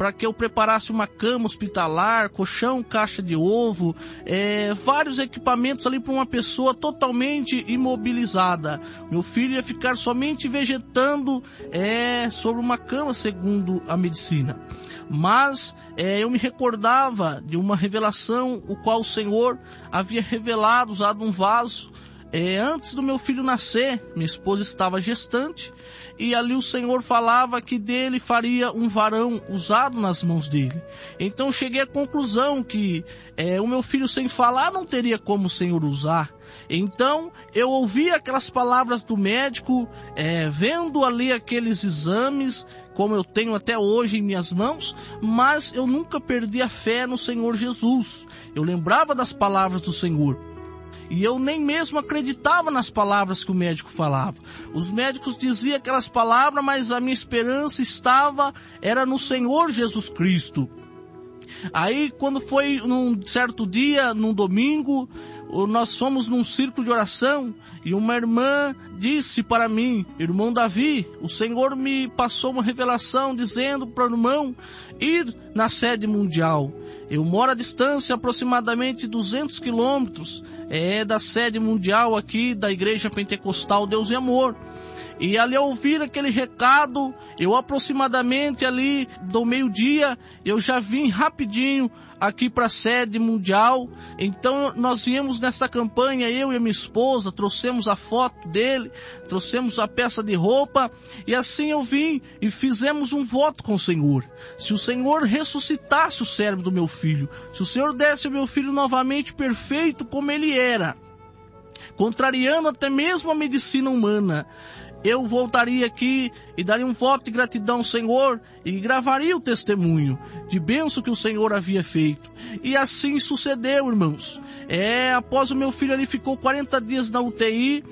para que eu preparasse uma cama hospitalar, colchão, caixa de ovo, vários equipamentos ali para uma pessoa totalmente imobilizada. Meu filho ia ficar somente vegetando sobre uma cama, segundo a medicina. Mas eu me recordava de uma revelação, o qual o Senhor havia revelado, usado um vaso. Antes do meu filho nascer, minha esposa estava gestante, e ali o Senhor falava que dele faria um varão usado nas mãos dele. Então eu cheguei à conclusão que o meu filho sem falar não teria como o Senhor usar. Então eu ouvi aquelas palavras do médico, vendo ali aqueles exames, como eu tenho até hoje em minhas mãos, mas eu nunca perdi a fé no Senhor Jesus. Eu lembrava das palavras do Senhor. E eu nem mesmo acreditava nas palavras que o médico falava. Os médicos diziam aquelas palavras, mas a minha esperança era no Senhor Jesus Cristo. Aí, quando foi num certo dia, num domingo, nós fomos num círculo de oração e uma irmã disse para mim: irmão Davi, o Senhor me passou uma revelação dizendo para o irmão ir na sede mundial. Eu moro à distância aproximadamente 200 quilômetros da sede mundial aqui da Igreja Pentecostal Deus e Amor. E ali ao ouvir aquele recado, eu aproximadamente ali do meio-dia, eu já vim rapidinho aqui para a sede mundial. Então nós viemos nessa campanha, eu e a minha esposa, trouxemos a foto dele, trouxemos a peça de roupa, e assim eu vim e fizemos um voto com o Senhor. Se o Senhor ressuscitasse o cérebro do meu filho, se o Senhor desse ao meu filho novamente perfeito como ele era, contrariando até mesmo a medicina humana, eu voltaria aqui e daria um voto de gratidão ao Senhor e gravaria o testemunho de bênção que o Senhor havia feito. E assim sucedeu, irmãos. Após o meu filho ali ficou 40 dias na UTI,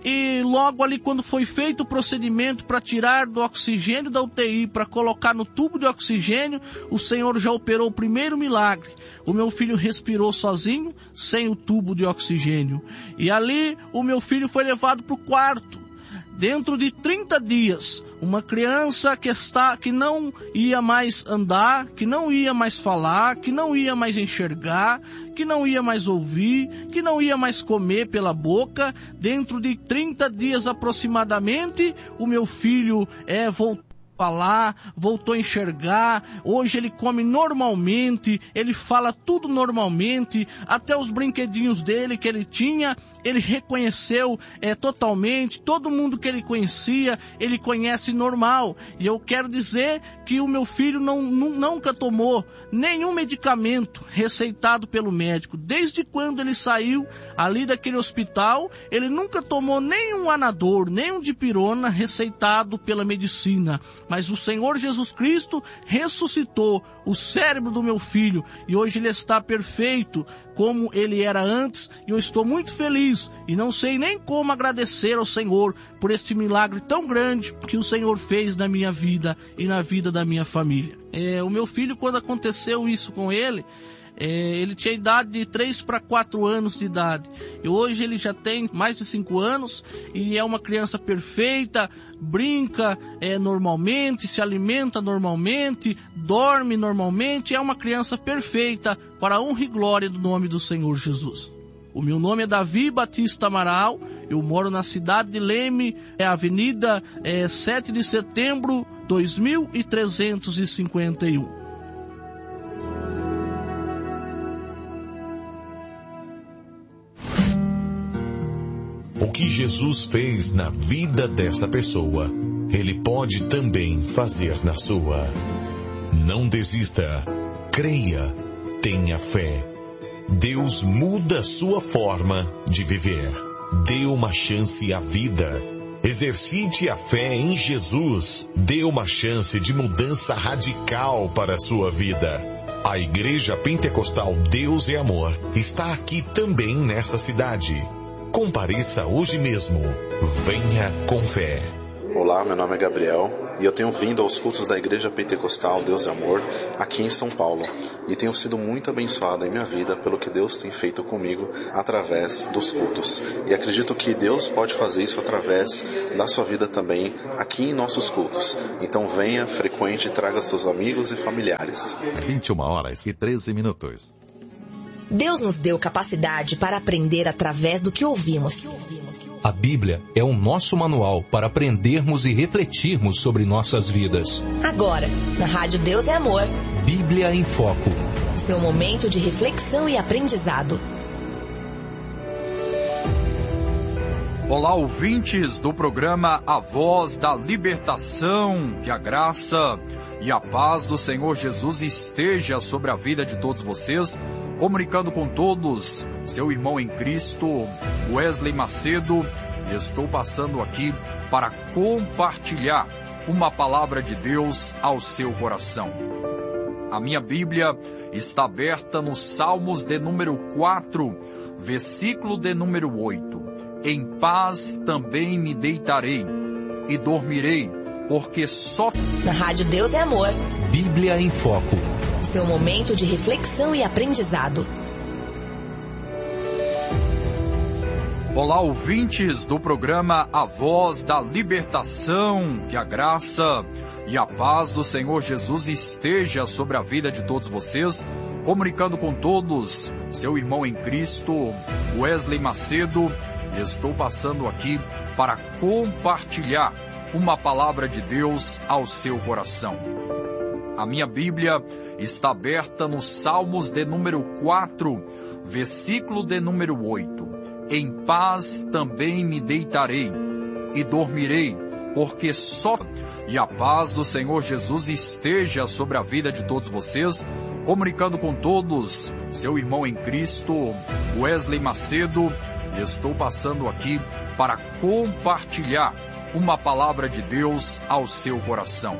e logo ali quando foi feito o procedimento para tirar do oxigênio da UTI, para colocar no tubo de oxigênio, o Senhor já operou o primeiro milagre. O meu filho respirou sozinho, sem o tubo de oxigênio. E ali o meu filho foi levado para o quarto. Dentro de 30 dias, uma criança que não ia mais andar, que não ia mais falar, que não ia mais enxergar, que não ia mais ouvir, que não ia mais comer pela boca, dentro de 30 dias aproximadamente, o meu filho voltou a falar, voltou a enxergar. Hoje ele come normalmente, ele fala tudo normalmente, até os brinquedinhos dele que ele tinha, ele reconheceu totalmente. Todo mundo que ele conhecia, ele conhece normal. E eu quero dizer que o meu filho nunca tomou nenhum medicamento receitado pelo médico. Desde quando ele saiu ali daquele hospital, ele nunca tomou nenhum Anador, nenhum dipirona receitado pela medicina. Mas o Senhor Jesus Cristo ressuscitou o cérebro do meu filho e hoje ele está perfeito como ele era antes, e eu estou muito feliz e não sei nem como agradecer ao Senhor por este milagre tão grande que o Senhor fez na minha vida e na vida da minha família. O meu filho, quando aconteceu isso com ele, ele tinha idade de 3 para 4 anos de idade. E hoje ele já tem mais de 5 anos e é uma criança perfeita, brinca normalmente, se alimenta normalmente, dorme normalmente. É uma criança perfeita para a honra e glória do nome do Senhor Jesus. O meu nome é Davi Batista Amaral, eu moro na cidade de Leme, Avenida 7 de Setembro, 2351. O que Jesus fez na vida dessa pessoa, Ele pode também fazer na sua. Não desista, creia, tenha fé. Deus muda a sua forma de viver. Dê uma chance à vida. Exercite a fé em Jesus. Dê uma chance de mudança radical para a sua vida. A Igreja Pentecostal Deus e Amor está aqui também nessa cidade. Compareça hoje mesmo. Venha com fé. Olá, meu nome é Gabriel, E eu tenho vindo aos cultos da Igreja Pentecostal Deus é Amor, aqui em São Paulo. E tenho sido muito abençoado em minha vida pelo que Deus tem feito comigo através dos cultos. E acredito que Deus pode fazer isso através da sua vida também, aqui em nossos cultos. Então venha, frequente e traga seus amigos e familiares. 21h13. Deus nos deu capacidade para aprender através do que ouvimos. A Bíblia é o nosso manual para aprendermos e refletirmos sobre nossas vidas. Agora, na Rádio Deus é Amor. Bíblia em Foco. Seu momento de reflexão e aprendizado. Olá, ouvintes do programa A Voz da Libertação. Que a graça e a paz do Senhor Jesus esteja sobre a vida de todos vocês. Comunicando com todos, seu irmão em Cristo, Wesley Macedo. Estou passando aqui para compartilhar uma palavra de Deus ao seu coração. A minha Bíblia está aberta no Salmos de número 4, versículo de número 8. Em paz também me deitarei e dormirei, porque só... Na Rádio Deus é Amor. Bíblia em Foco. Seu momento de reflexão e aprendizado. Olá, ouvintes do programa A Voz da Libertação. Que a graça e a paz do Senhor Jesus esteja sobre a vida de todos vocês. Comunicando com todos, seu irmão em Cristo, Wesley Macedo. Estou passando aqui para compartilhar uma palavra de Deus ao seu coração. A minha Bíblia está aberta no Salmos de número 4, versículo de número 8. Em paz também me deitarei e dormirei, porque só... E a paz do Senhor Jesus esteja sobre a vida de todos vocês. Comunicando com todos, seu irmão em Cristo, Wesley Macedo. Estou passando aqui para compartilhar uma palavra de Deus ao seu coração.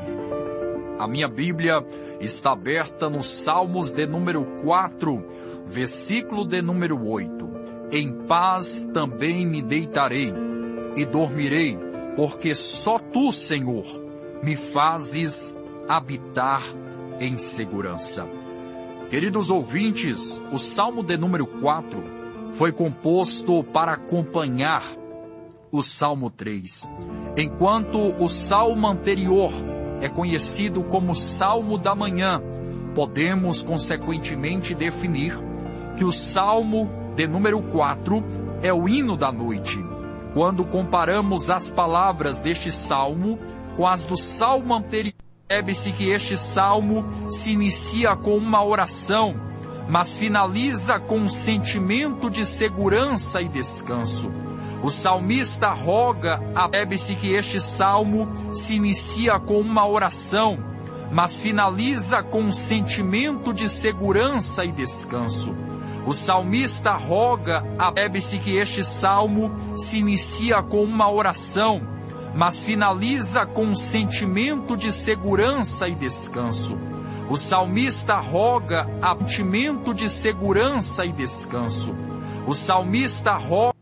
A minha Bíblia está aberta no Salmos de número 4, versículo de número 8. Em paz também me deitarei e dormirei, porque só tu, Senhor, me fazes habitar em segurança. Queridos ouvintes, o Salmo de número 4 foi composto para acompanhar o Salmo 3. Enquanto o Salmo anterior é conhecido como Salmo da Manhã, podemos consequentemente definir que o Salmo de número 4 é o hino da noite. Quando comparamos as palavras deste Salmo com as do Salmo anterior, percebe-se que este Salmo se inicia com uma oração, mas finaliza com um sentimento de segurança e descanso. O salmista roga, percebe-se que este salmo se inicia com uma oração, mas finaliza com um sentimento de segurança e descanso. O salmista roga, percebe-se que este salmo se inicia com uma oração, mas finaliza com um sentimento de segurança e descanso. O salmista roga, sentimento de segurança e descanso. O salmista roga,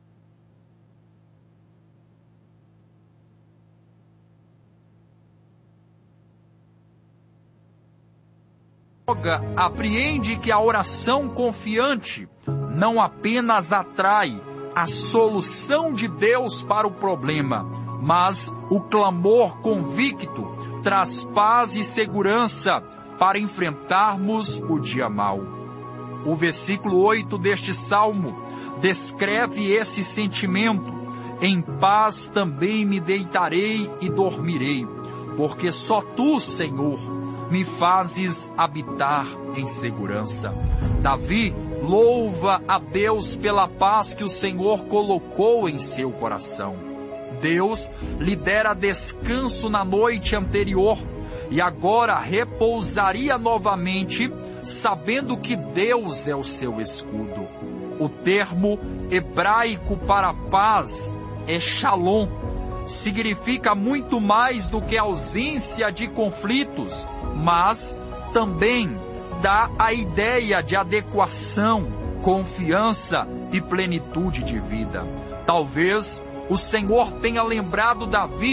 apreende que a oração confiante não apenas atrai a solução de Deus para o problema, mas o clamor convicto traz paz e segurança para enfrentarmos o dia mau. O versículo 8 deste salmo descreve esse sentimento. Em paz também me deitarei e dormirei, porque só tu, Senhor, me fazes habitar em segurança. Davi louva a Deus pela paz que o Senhor colocou em seu coração. Deus lhe dera descanso na noite anterior e agora repousaria novamente, sabendo que Deus é o seu escudo. O termo hebraico para paz é shalom. Significa muito mais do que ausência de conflitos, mas também dá a ideia de adequação, confiança e plenitude de vida. Talvez o Senhor tenha lembrado Davi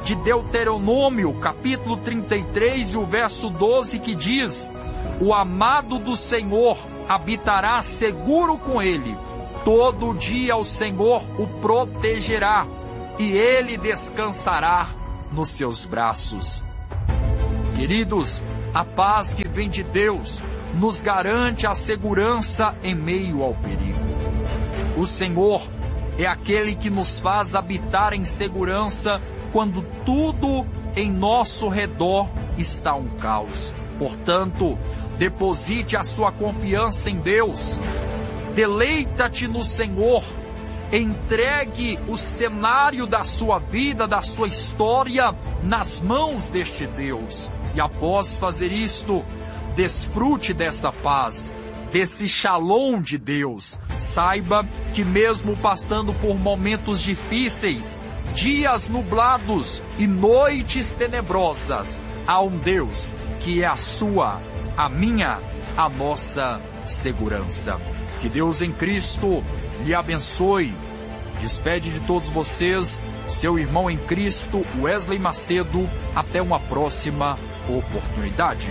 de Deuteronômio, capítulo 33 e o verso 12, que diz: o amado do Senhor habitará seguro com ele. Todo dia o Senhor o protegerá e ele descansará nos seus braços. Queridos, a paz que vem de Deus nos garante a segurança em meio ao perigo. O Senhor é aquele que nos faz habitar em segurança quando tudo em nosso redor está um caos. Portanto, deposite a sua confiança em Deus. Deleita-te no Senhor. Entregue o cenário da sua vida, da sua história, nas mãos deste Deus. E após fazer isto, desfrute dessa paz, desse shalom de Deus. Saiba que mesmo passando por momentos difíceis, dias nublados e noites tenebrosas, há um Deus que é a sua, a minha, a nossa segurança. Que Deus em Cristo lhe abençoe. Despede de todos vocês, seu irmão em Cristo, Wesley Macedo. Até uma próxima oportunidade.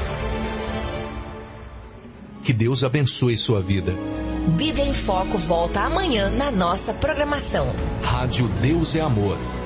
Que Deus abençoe sua vida. Bíblia em Foco volta amanhã na nossa programação. Rádio Deus é Amor.